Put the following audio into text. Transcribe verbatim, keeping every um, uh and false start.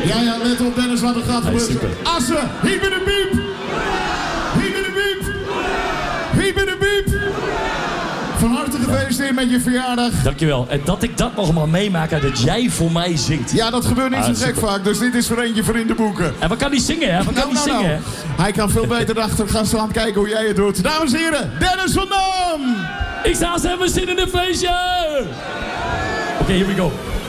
Ja, ja, let op Dennis wat er gaat Nee, gebeuren. super. Assen, hier ben de biep. Hier ben de biep. Hier ben de biep. Van harte gefeliciteerd met je verjaardag. Dankjewel. En dat ik dat nog maar meemaak dat jij voor mij zingt. Ja, dat gebeurt niet Ah, zo gek super. vaak, dus dit is voor eentje voor in de boeken. En wat kan hij zingen, hè? Wat kan Nou, hij nou, zingen? nou. Hij kan veel beter achter gaan staan kijken hoe jij het doet. Dames en heren, Dennis van Dam! Ik sta ze hebben zin in een feestje! Oké, okay, here we go.